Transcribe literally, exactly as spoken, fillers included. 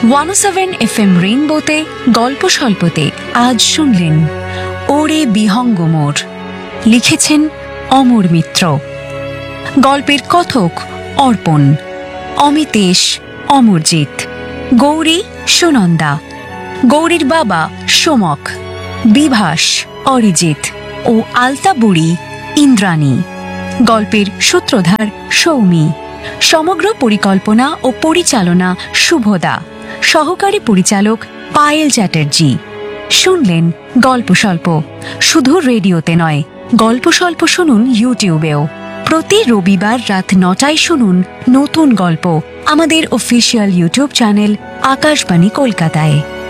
One ও seven F M রেইনবোতে গল্প স্বল্পতে আজ শুনলেন ওরে বিহঙ্গ মোর, লিখেছেন অমর মিত্র। গল্পের কথক অর্পণ, অমিতেশ অমরজিৎ, গৌরী সুনন্দা, গৌরীর বাবা সোমক, বিভাস অরিজিৎ ও আলতা বুড়ি ইন্দ্রাণী। গল্পের সূত্রধার সৌমি। সমগ্র পরিকল্পনা ও পরিচালনা শুভদা। সহকারী পরিচালক পায়েল চ্যাটার্জি। শুনলেন গল্প স্বল্প শুধু রেডিওতে নয়, গল্প স্বল্প শুনুন ইউটিউবেও। প্রতি রবিবার রাত নটায় শুনুন নতুন গল্প আমাদের অফিসিয়াল ইউটিউব চ্যানেল আকাশবাণী কলকাতায়।